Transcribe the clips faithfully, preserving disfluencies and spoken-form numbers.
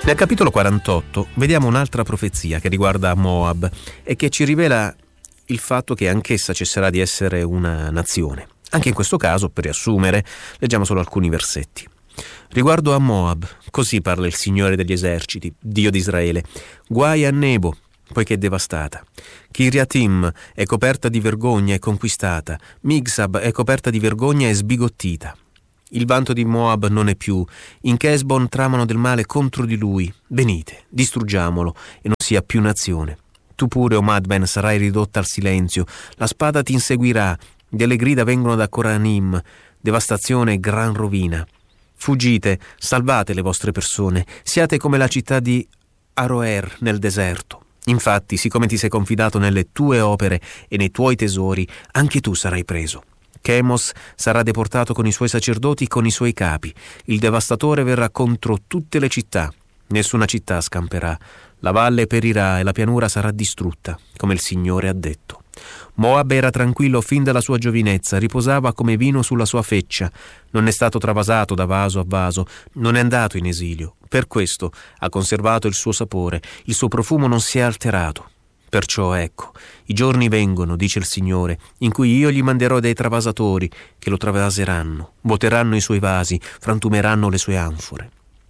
Nel capitolo quarantotto vediamo un'altra profezia che riguarda Moab e che ci rivela il fatto che anch'essa cesserà di essere una nazione. Anche in questo caso, per riassumere, leggiamo solo alcuni versetti. Riguardo a Moab, così parla il Signore degli eserciti, Dio di Israele: guai a Nebo, poiché è devastata. Kiriatim è coperta di vergogna e conquistata. Migsab è coperta di vergogna e sbigottita. Il vanto di Moab non è più. In Kesbon tramano del male contro di lui. Venite, distruggiamolo e non sia più nazione. Tu pure, o Madben, sarai ridotta al silenzio. La spada ti inseguirà. Delle grida vengono da Coranim. Devastazione e gran rovina. Fuggite, salvate le vostre persone. Siate come la città di Aroer nel deserto. Infatti, siccome ti sei confidato nelle tue opere e nei tuoi tesori, anche tu sarai preso. Chemos sarà deportato con i suoi sacerdoti, con i suoi capi. Il devastatore verrà contro tutte le città. Nessuna città scamperà. La valle perirà e la pianura sarà distrutta, come il Signore ha detto. Moab era tranquillo fin dalla sua giovinezza, riposava come vino sulla sua feccia. Non è stato travasato da vaso a vaso, non è andato in esilio. Per questo ha conservato il suo sapore, il suo profumo non si è alterato. Perciò ecco, i giorni vengono, dice il Signore, in cui io gli manderò dei travasatori che lo travaseranno, vuoteranno i suoi vasi, frantumeranno le sue anfore.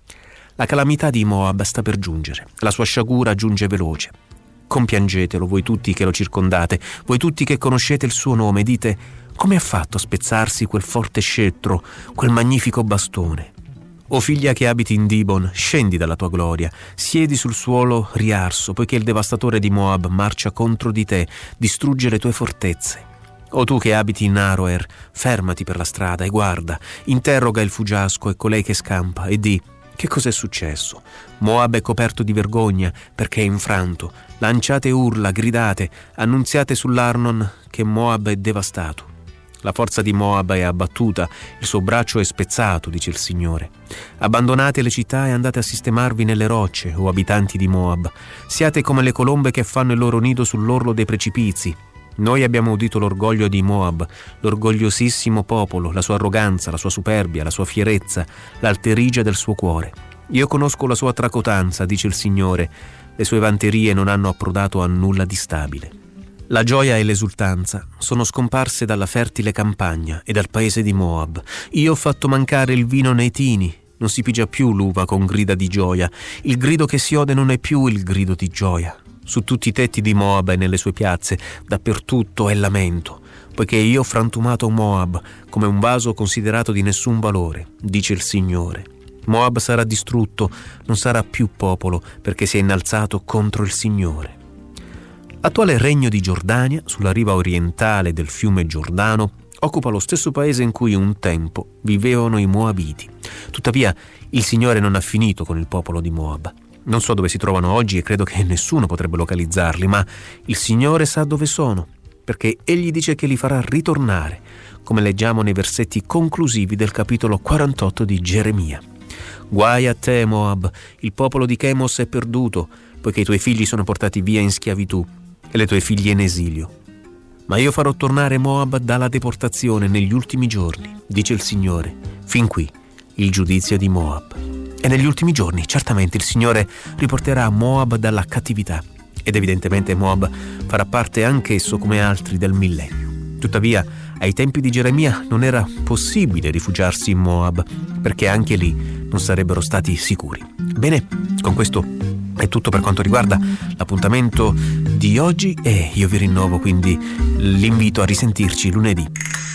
La calamità di Moab sta per giungere, la sua sciagura giunge veloce. Compiangetelo voi tutti che lo circondate, voi tutti che conoscete il suo nome, dite: come ha fatto a spezzarsi quel forte scettro, quel magnifico bastone? O figlia che abiti in Dibon, scendi dalla tua gloria, siedi sul suolo riarso, poiché il devastatore di Moab marcia contro di te, distrugge le tue fortezze. O tu che abiti in Aroer, fermati per la strada e guarda, interroga il fuggiasco e colei che scampa e di: che cos'è successo? Moab è coperto di vergogna perché è infranto. Lanciate urla, gridate, annunziate sull'Arnon che Moab è devastato. La forza di Moab è abbattuta, il suo braccio è spezzato, dice il Signore. Abbandonate le città e andate a sistemarvi nelle rocce, o abitanti di Moab. Siate come le colombe che fanno il loro nido sull'orlo dei precipizi. Noi abbiamo udito l'orgoglio di Moab, l'orgogliosissimo popolo, la sua arroganza, la sua superbia, la sua fierezza, l'alterigia del suo cuore. Io conosco la sua tracotanza, dice il Signore. Le sue vanterie non hanno approdato a nulla di stabile. La gioia e l'esultanza sono scomparse dalla fertile campagna e dal paese di Moab. Io ho fatto mancare il vino nei tini. Non si pigia più l'uva con grida di gioia. Il grido che si ode non è più il grido di gioia. Su tutti i tetti di Moab e nelle sue piazze, dappertutto è lamento, poiché io ho frantumato Moab come un vaso considerato di nessun valore, dice il Signore. Moab sarà distrutto, non sarà più popolo, perché si è innalzato contro il Signore. L'attuale regno di Giordania, sulla riva orientale del fiume Giordano, occupa lo stesso paese in cui un tempo vivevano i Moabiti. Tuttavia, il Signore non ha finito con il popolo di Moab. Non so dove si trovano oggi e credo che nessuno potrebbe localizzarli, ma il Signore sa dove sono, perché Egli dice che li farà ritornare, come leggiamo nei versetti conclusivi del capitolo quarantotto di Geremia. Guai a te, Moab, il popolo di Chemos è perduto, poiché i tuoi figli sono portati via in schiavitù e le tue figlie in esilio. Ma io farò tornare Moab dalla deportazione negli ultimi giorni, dice il Signore. Fin qui il giudizio di Moab. E negli ultimi giorni, certamente, il Signore riporterà Moab dalla cattività. Ed evidentemente Moab farà parte anch'esso come altri del millennio. Tuttavia, ai tempi di Geremia non era possibile rifugiarsi in Moab, perché anche lì non sarebbero stati sicuri. Bene, con questo è tutto per quanto riguarda l'appuntamento di oggi e io vi rinnovo quindi l'invito a risentirci lunedì.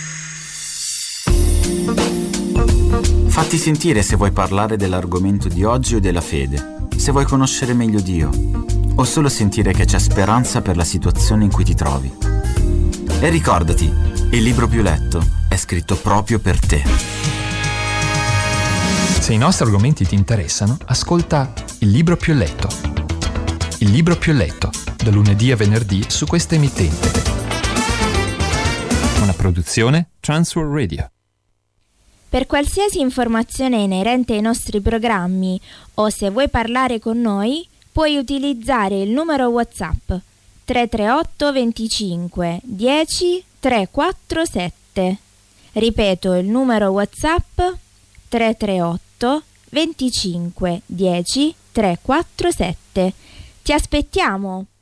Fatti sentire se vuoi parlare dell'argomento di oggi o della fede, se vuoi conoscere meglio Dio, o solo sentire che c'è speranza per la situazione in cui ti trovi. E ricordati, il libro più letto è scritto proprio per te. Se i nostri argomenti ti interessano, ascolta Il libro più letto. Il libro più letto, da lunedì a venerdì su questa emittente. Una produzione Transworld Radio. Per qualsiasi informazione inerente ai nostri programmi o se vuoi parlare con noi, puoi utilizzare il numero WhatsApp tre tre otto venticinque dieci trecentoquarantasette. Ripeto il numero WhatsApp tre tre otto venticinque dieci tre quattro sette. Ti aspettiamo!